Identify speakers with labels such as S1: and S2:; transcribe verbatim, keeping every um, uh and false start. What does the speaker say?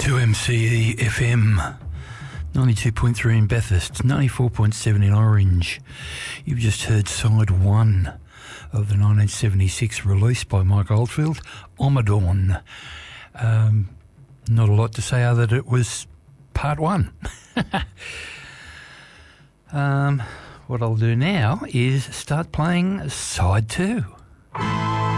S1: two M C E F M, ninety-two point three in Bathurst, ninety-four point seven in Orange. You've just heard side one of the nineteen seventy-six release by Mike Oldfield, Ommadawn. Um, not a lot to say other than it was part one. um, what I'll do now is start playing side two.